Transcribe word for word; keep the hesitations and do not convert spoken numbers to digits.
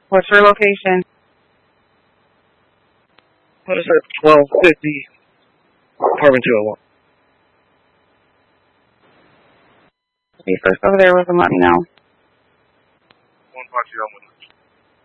What's your location? What is it? twelve fifty, apartment two oh one. Be first over there with them, let me know. one five two, I'm with you.